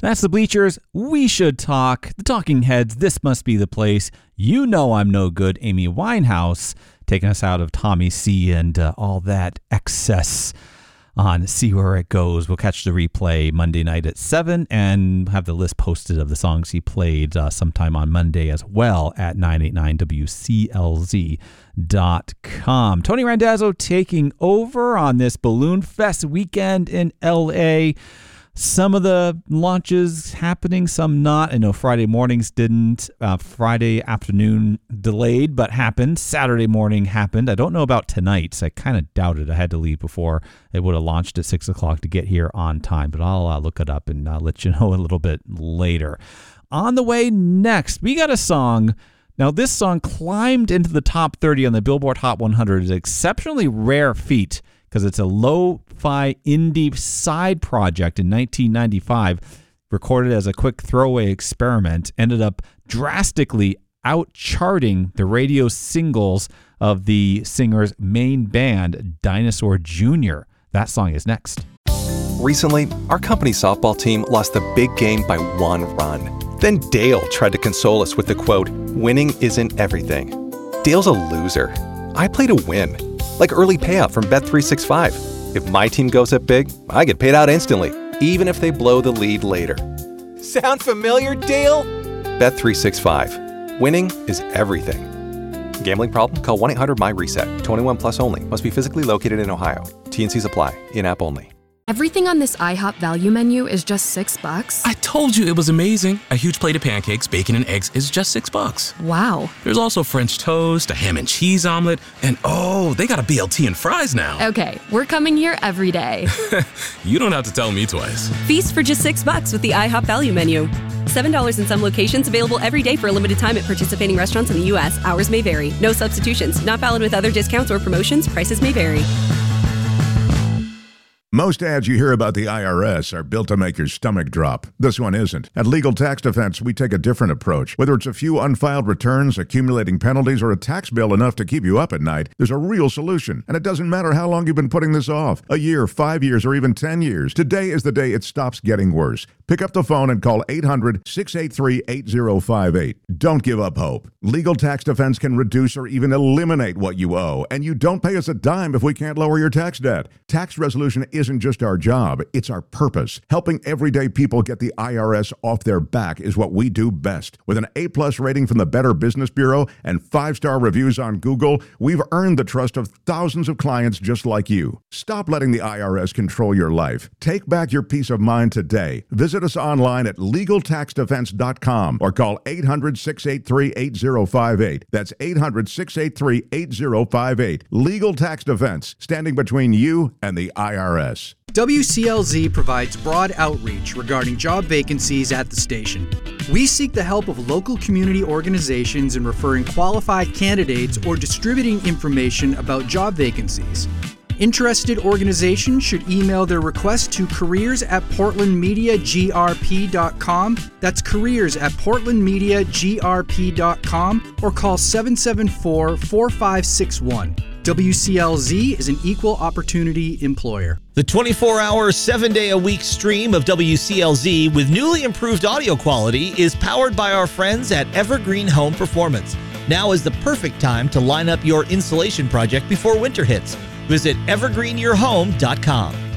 That's the Bleachers. We Should Talk. The Talking Heads. This Must Be the Place. You Know I'm No Good. Amy Winehouse taking us out of Tommy C and all that excess on See Where It Goes. We'll catch the replay Monday night at 7 and have the list posted of the songs he played sometime on Monday as well at 989WCLZ.com. Tony Randazzo taking over on this Balloon Fest weekend in LA. Some of the launches happening, some not. I know Friday mornings didn't. Friday afternoon delayed, but happened. Saturday morning happened. I don't know about tonight, so I kind of doubted. I had to leave before it would have launched at 6 o'clock to get here on time, but I'll look it up and let you know a little bit later. On the way next, we got a song. Now, this song climbed into the top 30 on the Billboard Hot 100. It's an exceptionally rare feat, because it's a lo-fi indie side project in 1995, recorded as a quick throwaway experiment, ended up drastically out-charting the radio singles of the singer's main band, Dinosaur Jr. That song is next. Recently, our company softball team lost the big game by 1 run. Then Dale tried to console us with the quote, "Winning isn't everything." Dale's a loser. I play to win. Like early payout from Bet365. If my team goes up big, I get paid out instantly, even if they blow the lead later. Sound familiar, Dale? Bet365. Winning is everything. Gambling problem? Call 1-800-MY-RESET. 21 plus only. Must be physically located in Ohio. T&Cs apply. In-app only. Everything on this IHOP value menu is just $6? I told you it was amazing. A huge plate of pancakes, bacon, and eggs is just $6. Wow. There's also French toast, a ham and cheese omelet, and oh, they got a BLT and fries now. Okay, we're coming here every day. You don't have to tell me twice. Feast for just $6 with the IHOP value menu. $7 in some locations, available every day for a limited time at participating restaurants in the U.S. Hours may vary. No substitutions. Not valid with other discounts or promotions. Prices may vary. Most ads you hear about the IRS are built to make your stomach drop. This one isn't. At Legal Tax Defense, we take a different approach. Whether it's a few unfiled returns, accumulating penalties, or a tax bill enough to keep you up at night, there's a real solution. And it doesn't matter how long you've been putting this off. A year, 5 years, or even 10 years. Today is the day it stops getting worse. Pick up the phone and call 800-683-8058. Don't give up hope. Legal Tax Defense can reduce or even eliminate what you owe. And you don't pay us a dime if we can't lower your tax debt. Tax resolution isn't just our job, it's our purpose. Helping everyday people get the IRS off their back is what we do best. With an A+ rating from the Better Business Bureau and 5-star reviews on Google, we've earned the trust of thousands of clients just like you. Stop letting the IRS control your life. Take back your peace of mind today. Visit us online at LegalTaxDefense.com or call 800-683-8058. That's 800-683-8058. Legal Tax Defense, standing between you and the IRS. WCLZ provides broad outreach regarding job vacancies at the station. We seek the help of local community organizations in referring qualified candidates or distributing information about job vacancies. Interested organizations should email their request to careers@portlandmediagrp.com. That's careers@portlandmediagrp.com or call 774-4561. WCLZ is an equal opportunity employer. The 24-hour, 7-day-a-week stream of WCLZ with newly improved audio quality is powered by our friends at Evergreen Home Performance. Now is the perfect time to line up your insulation project before winter hits. Visit evergreenyourhome.com.